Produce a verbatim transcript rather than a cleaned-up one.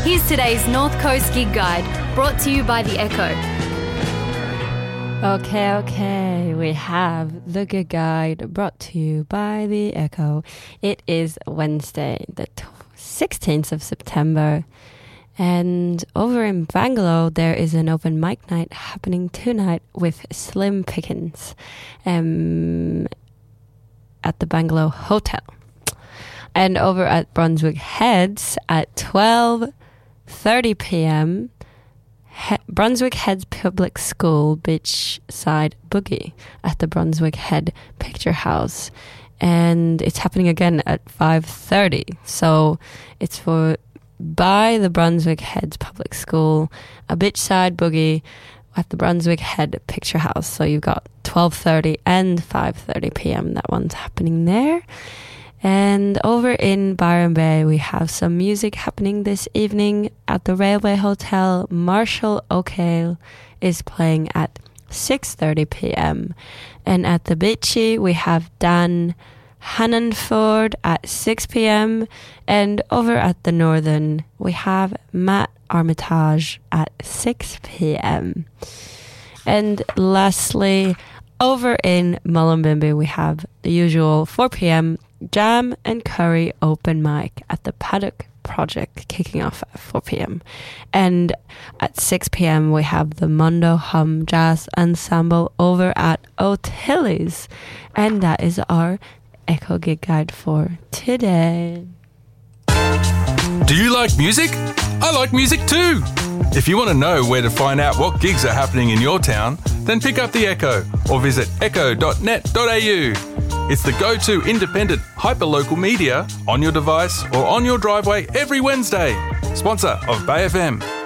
Here's today's North Coast Gig Guide, brought to you by The Echo. Okay, okay, we have the Gig Guide brought to you by The Echo. It is Wednesday, the sixteenth of September, and over in Bangalore there is an open mic night happening tonight with Slim Pickens um, at the Bangalore Hotel. And over at Brunswick Heads at twelve thirty p.m., He- Brunswick Heads Public School Beachside Boogie at the Brunswick Head Picture House. And it's happening again at five thirty. So it's for by the Brunswick Heads Public School, a beachside boogie at the Brunswick Head Picture House. So you've got twelve thirty and five thirty p.m. That one's happening there. And over in Byron Bay, we have some music happening this evening at the Railway Hotel. Marshall O'Kale is playing at six thirty p.m. And at the Beachy, we have Dan Hannonford at six p.m. And over at the Northern, we have Matt Armitage at six p.m. And lastly, over in Mullumbimby, we have the usual four p.m. Jam and Curry open mic at the Paddock Project kicking off at four p.m. And at six p.m. we have the Mondo Hum Jazz Ensemble over at O'Tilly's. And that is our Echo Gig Guide for today. Do you like music? I like music too. If you want to know where to find out what gigs are happening in your town, then pick up the Echo or visit echo dot net dot a u. It's the go-to independent hyperlocal media on your device or on your driveway every Wednesday. Sponsor of Bay F M.